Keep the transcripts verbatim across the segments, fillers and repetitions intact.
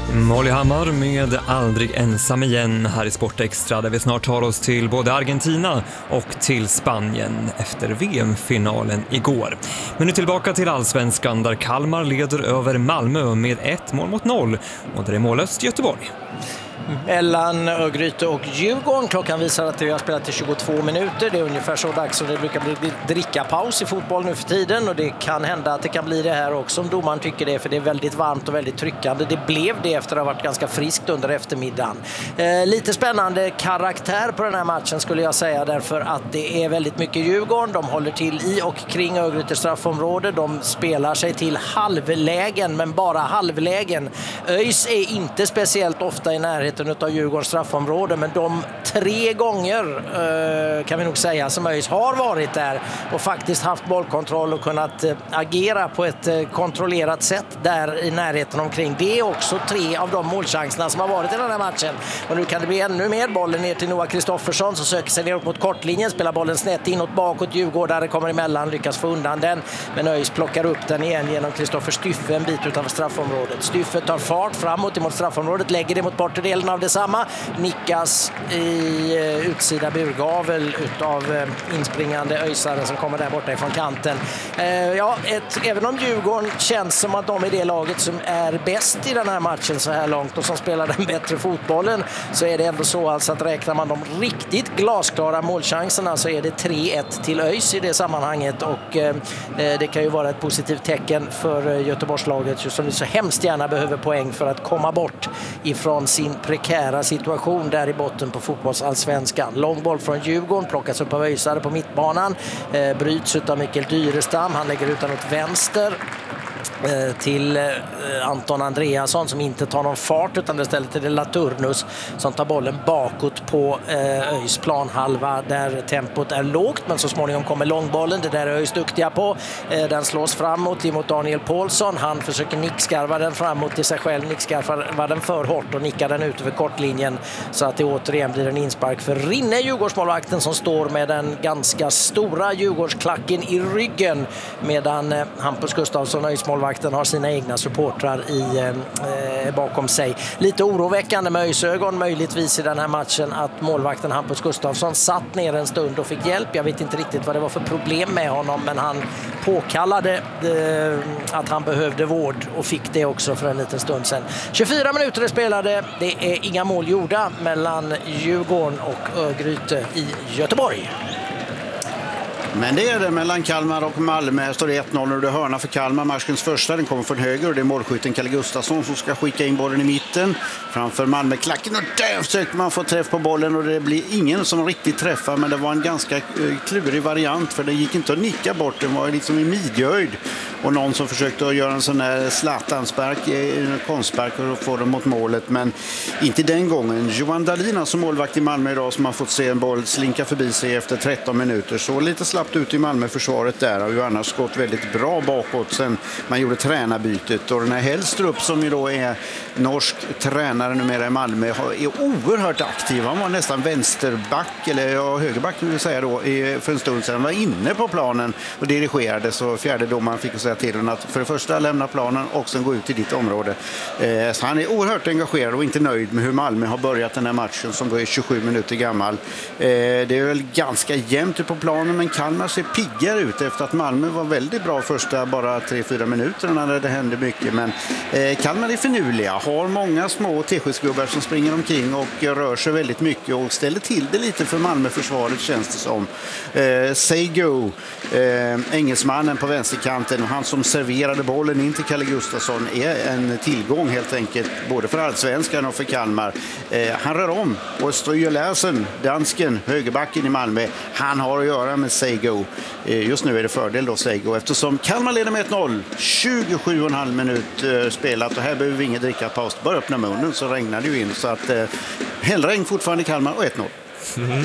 Molly Hammar med Aldrig ensam igen här i Sportextra, där vi snart tar oss till både Argentina och till Spanien efter V M-finalen igår. Men nu tillbaka till Allsvenskan, där Kalmar leder över Malmö med ett mål mot noll och där är mållöst Göteborg. Mellan Örgryte och Djurgården. Klockan visar att vi har spelat till tjugotvå minuter. Det är ungefär så dags som det brukar bli drickapaus i fotboll nu för tiden. Och det kan hända att det kan bli det här också om domaren tycker det. För det är väldigt varmt och väldigt tryckande. Det blev det efter att ha varit ganska friskt under eftermiddagen. Eh, lite spännande karaktär på den här matchen skulle jag säga. Därför att det är väldigt mycket Djurgården. De håller till i och kring Örgryte straffområde. De spelar sig till halvlägen, men bara halvlägen. ÖIS är inte speciellt ofta i närheten utav Djurgårdens straffområde, men de tre gånger eh, kan vi nog säga som ÖIS har varit där och faktiskt haft bollkontroll och kunnat eh, agera på ett eh, kontrollerat sätt där i närheten omkring. Det är också tre av de målchanserna som har varit i den här matchen. Och nu kan det bli ännu mer. Bollen ner till Noah Kristoffersson som söker sig neråt mot kortlinjen, spelar bollen snett inåt bakåt. Djurgårdare kommer emellan, lyckas få undan den, men ÖIS plockar upp den igen genom Kristoffer Styffe en bit utanför straffområdet. Styffe tar fart framåt emot straffområdet, lägger det mot bortre delen av detsamma, nickas i uh, utsida burgavel utav uh, inspringande öjsare som kommer där borta ifrån kanten. Uh, ja, ett, även om Djurgården känns som att de är det laget som är bäst i den här matchen så här långt och som spelar den bättre fotbollen, så är det ändå så alltså att räknar man de riktigt glasklara målchanserna så är det tre ett till ÖIS i det sammanhanget, och uh, det kan ju vara ett positivt tecken för uh, Göteborgslaget som vi så hemskt gärna behöver poäng för att komma bort ifrån sin prekära situation där i botten på fotbollsallsvenskan. Långboll från Djurgården plockas upp av öjsare på mittbanan, eh, bryts av Mikael Dyrestam, han lägger utan åt vänster till eh, Anton Andreasson som inte tar någon fart, utan det istället är det Laturnus som tar bollen bakåt på eh, ÖIS planhalva där tempot är lågt, men så småningom kommer långbollen. Det där är ÖIS duktiga på. Eh, den slås framåt emot Daniel Paulsson. Han försöker nickskarva den framåt till sig själv, nickskarvar den för hårt och nickar den ut över kortlinjen så att det återigen blir en inspark för Rinne, Djurgårdsmålvakten, som står med den ganska stora Djurgårdsklacken i ryggen, medan eh, Hampus Gustafsson, ÖIS målvakten, har sina egna supportrar i, eh, bakom sig. Lite oroväckande med ÖIS-ögon möjligtvis i den här matchen att målvakten Hampus Gustafsson satt ner en stund och fick hjälp. Jag vet inte riktigt vad det var för problem med honom, men han påkallade eh, att han behövde vård och fick det också för en liten stund sedan. tjugofyra minuter är spelade. Det är inga mål gjorda mellan Djurgården och Örgryte i Göteborg. Men det är det mellan Kalmar och Malmö. Står det ett noll och det är hörna för Kalmar. Matchens första, den kommer från höger och det är målskytten Kalle Gustafsson som ska skicka in bollen i mitten framför Malmö-klacken, och där försöker man få träff på bollen och det blir ingen som riktigt träffar, men det var en ganska klurig variant för det gick inte att nicka bort, den var liksom i midjehöjd, och någon som försökte att göra en sån här Zlatanspark, en konstspark och få den mot målet, men inte den gången. Johan Dahlin som målvakt i Malmö idag, som har fått se en boll slinka förbi sig efter tretton minuter, så lite slappt ut i Malmö-försvaret där, har ju annars gått väldigt bra bakåt sen man gjorde tränarbytet, och den här Hellstrup som ju då är norsk tränare numera i Malmö är oerhört aktiv. Han var nästan vänsterback, eller ja, högerback vill vi säga då, för en stund sedan. Han var inne på planen och dirigerade, så fjärde domaren fick att säga till honom att för det första lämna planen och sen gå ut i ditt område. Eh, så han är oerhört engagerad och inte nöjd med hur Malmö har börjat den här matchen som då är tjugosju minuter gammal. Eh, det är väl ganska jämnt på planen, men Kalmar ser piggare ut efter att Malmö var väldigt bra första bara tre fyra minuter när det hände mycket, men eh, Kalmar är finurliga, har många små teskedsgubbar som springer omkring och rör sig väldigt mycket och ställer till det lite för Malmö-försvaret, känns det som. Eh, Seigo, eh, engelsmannen på vänsterkanten, han som serverade bollen in till Kalle Gustafsson, är en tillgång helt enkelt både för allsvenskan och för Kalmar. Eh, han rör om, och Ströjläsen, dansken, högerbacken i Malmö, han har att göra med Seigo. Eh, just nu är det fördel då Seigo, eftersom Kalmar leder med ett noll, tjugosju och en halv minut eh, spelat, och här behöver vi ingen dricka paus, bara öppna munnen så regnar det ju in, så att eh, hellregn fortfarande i Kalmar och ett noll. Mm.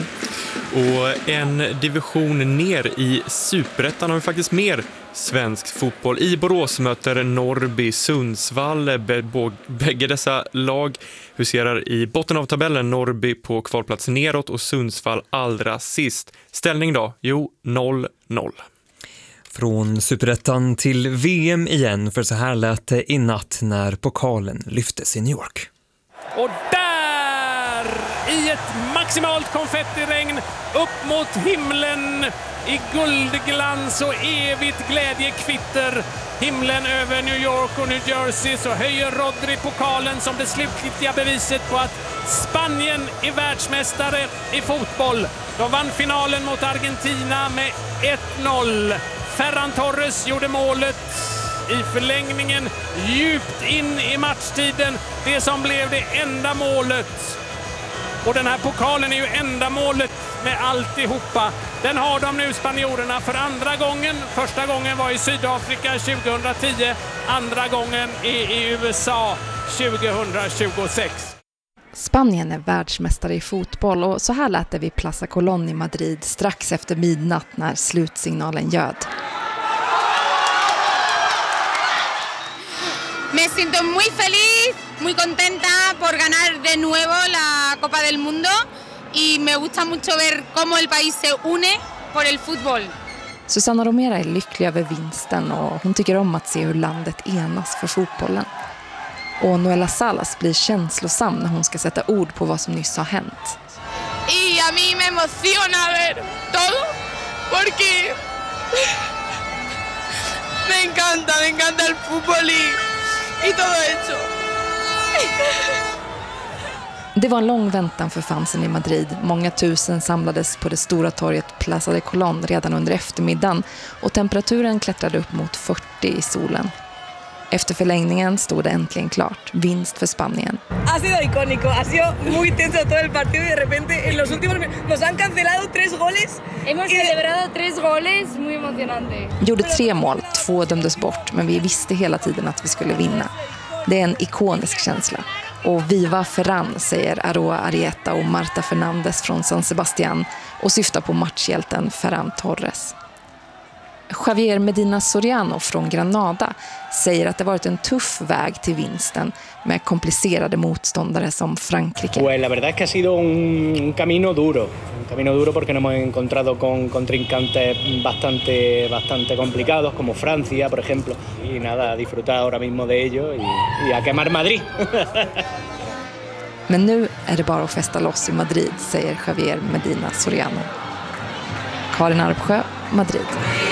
Och en division ner i Superettan har vi faktiskt mer svensk fotboll. I Borås möter Norrby Sundsvall. Bägge dessa lag huserar i botten av tabellen. Norrby på kvalplats neråt och Sundsvall allra sist. Ställning då? Jo, noll noll. Från Superettan till V M igen, för så här lät det i natt när pokalen lyftes i New York. Och där, i ett maximalt konfettiregn, upp mot himlen i guldglans och evigt glädjekvitter. Himlen över New York och New Jersey, så höjer Rodri pokalen som det slutgiltiga beviset på att Spanien är världsmästare i fotboll. De vann finalen mot Argentina med ett noll. Ferran Torres gjorde målet i förlängningen djupt in i matchtiden. Det som blev det enda målet. Och den här pokalen är ju enda målet med alltihopa. Den har de nu, spanjorerna, för andra gången. Första gången var i Sydafrika tjugohundratio. Andra gången är i U S A tjugohundratjugosex. Spanien är världsmästare i fotboll och så här lät det vid Plaza Colón i Madrid strax efter midnatt när slutsignalen ljöd. Me siento muy feliz, muy contenta por ganar de nuevo la Copa del Mundo y me gusta mucho ver cómo el país se une por el fútbol. Susana Romera är lycklig över vinsten och hon tycker om att se hur landet enas för fotbollen. Och Noela Salas blir känslosam när hon ska sätta ord på vad som nyss har hänt. Y a mí me emociona ver todo porque me encanta, me encanta el fútbol y, y todo eso. Det var en lång väntan för fansen i Madrid. Många tusen samlades på det stora torget Plaza de Colón redan under eftermiddagen och temperaturen klättrade upp mot fyrtio i solen. Efter förlängningen stod det äntligen klart. Vinst för Spanien. Ha sido icónico, ha sido muy tenso todo el partido y de repente en los últimos nos han cancelado tres goles. Hemos celebrado tres goles, muy emocionante. Gjorde tre mål, två dömdes bort, men vi visste hela tiden att vi skulle vinna. Det är en ikonisk känsla. Och Viva Ferran, säger Aroa Arieta och Marta Fernandes från San Sebastián och syftar på matchhjälten Ferran Torres. Javier Medina Soriano från Granada säger att det varit en tuff väg till vinsten med komplicerade motståndare som Frankrike. Pues la verdad es que ha sido un camino duro, un camino duro porque nos hemos encontrado con contrincantes bastante bastante complicados como Francia, por ejemplo, y nada, disfrutar ahora mismo de ello y, y a quemar Madrid. Men nu är det bara att festa loss i Madrid, säger Javier Medina Soriano. Karin Arpsjö, Madrid.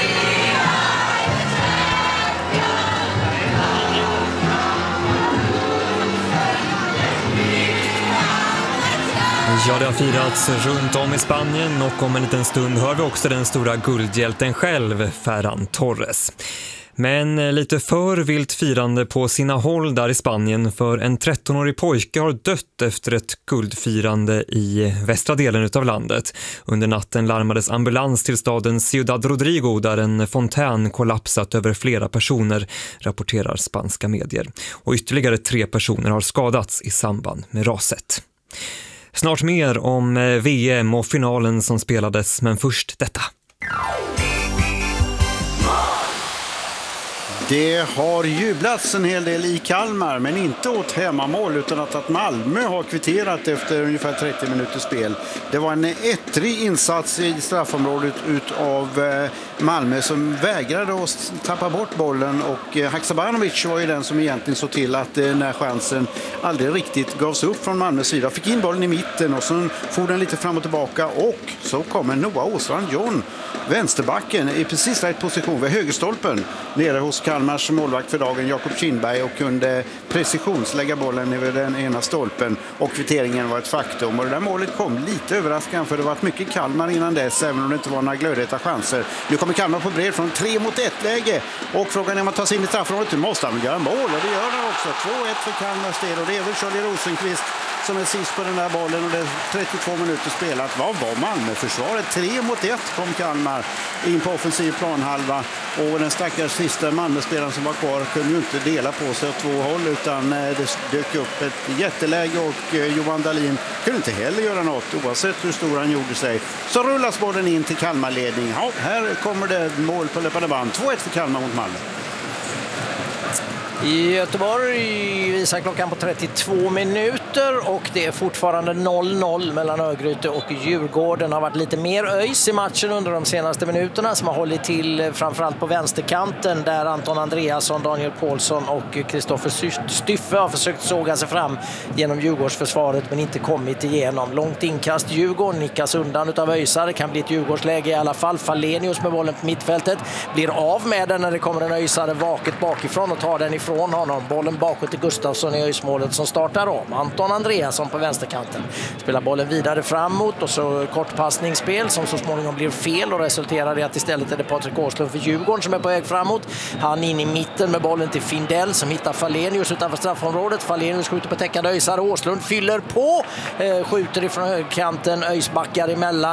Ja, det har firats runt om i Spanien och om en liten stund hör vi också den stora guldhjälten själv, Ferran Torres. Men lite för vilt firande på sina håll där i Spanien, för en trettonårig pojke har dött efter ett guldfirande i västra delen av landet. Under natten larmades ambulans till staden Ciudad Rodrigo där en fontän kollapsat över flera personer, rapporterar spanska medier. Och ytterligare tre personer har skadats i samband med raset. Snart mer om V M och finalen som spelades, men först detta. Det har jublats en hel del i Kalmar, men inte åt hemmamål utan att, att Malmö har kvitterat efter ungefär trettio minuters spel. Det var en ettrig insats i straffområdet utav Malmö som vägrade att tappa bort bollen, och Haksabanovic var ju den som egentligen såg till att den här chansen aldrig riktigt gavs upp från Malmös sida. Fick in bollen i mitten och så får den lite fram och tillbaka, och så kommer Noah Åstrand John, vänsterbacken, i precis rätt position vid högerstolpen nere hos Kalmars målvakt för dagen Jakob Kindberg, och kunde precisionslägga bollen över den ena stolpen, och kvitteringen var ett faktum. Och det där målet kom lite överraskande, för det var mycket Kalmar innan dess, även om det inte var några glödheta chanser. Nu kommer Kalmar på bred från tre mot ett läge, och frågan är om man tar sig in i straffområdet, måste han göra mål, och det gör han också. två ett för Kalmars del, och det är väl Charlie Rosenqvist som är sist på den där bollen, och det är trettiotvå minuter spelat. Vad var Malmö-försvaret? tre mot ett kom Kalmar in på offensiv planhalva, och den stackars sista Malmö-spelaren som var kvar kunde ju inte dela på sig åt två håll, utan det dök upp ett jätteläge, och Johan Dahlin kunde inte heller göra något oavsett hur stor han gjorde sig. Så rullas bollen in till Kalmar-ledning. Ja, här kommer det mål på löpande band. två ett för Kalmar mot Malmö. I Göteborg visar klockan på trettiotvå minuter och det är fortfarande noll noll mellan Örgryte och Djurgården. Det har varit lite mer öjs i matchen under de senaste minuterna som har hållit till framförallt på vänsterkanten där Anton Andreasson, Daniel Paulsson och Kristoffer Styffe har försökt såga sig fram genom Djurgårdsförsvaret men inte kommit igenom. Långt inkast Djurgården nickas undan utav öjsar. Det kan bli ett Djurgårdsläge i alla fall. Falenius med bollen på mittfältet blir av med den när det kommer en öjsare vaket bakifrån och tar den ifrån från honom. Bollen bakåt till Gustafsson i öjsmålet som startar om. Anton Andreasson på vänsterkanten spelar bollen vidare framåt och så kortpassningsspel som så småningom blir fel och resulterar i att istället är det Patrik Åslund för Djurgården som är på väg framåt. Han in i mitten med bollen till Findell som hittar Falenius utanför straffområdet. Falenius skjuter på täckande öjsare. Åslund fyller på, eh, skjuter ifrån högkanten, öjsbackar emellan.